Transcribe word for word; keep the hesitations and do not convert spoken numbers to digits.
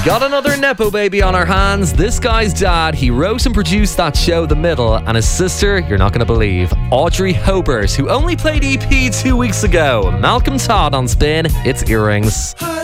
got another Nepo baby on our hands. This guy's dad, he wrote and produced that show The Middle, and his sister, you're not going to believe, Audrey Hobart, who only played E P two weeks ago. Malcolm Todd on Spin, it's Earrings.